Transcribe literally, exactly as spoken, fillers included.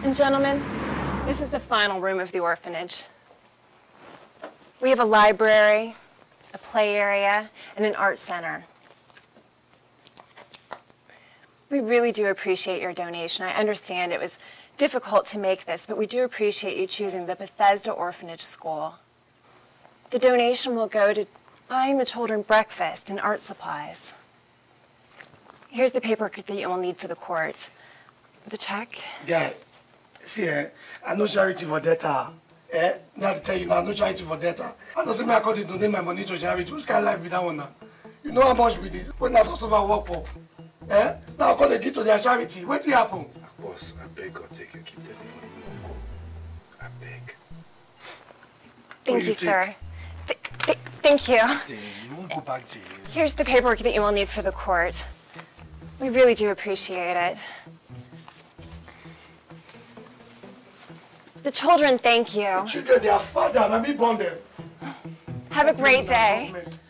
And gentlemen, this is the final room of the orphanage. We have a library, a play area, and an art center. We really do appreciate your donation. I understand it was difficult to make this, but we do appreciate you choosing the Bethesda Orphanage School. The donation will go to buying the children breakfast and art supplies. Here's the paperwork that you will need for the court. The check? Yeah. See, eh, I know charity for data. Eh, not to tell you now, no charity for data. I doesn't mean I can't donate my money to charity. Who's kind of life with that one now? You know how much with this? When I also work for. Eh? Now I call the give to their charity. What will happen? Boss, I beg God, take you, keep them money. I beg. Thank you, sir. Th th thank you. Jane, you won't go back, Jane. Here's the paperwork that you will need for the court. We really do appreciate it. The children thank you. The children, their father, and I me born them. Have a great day.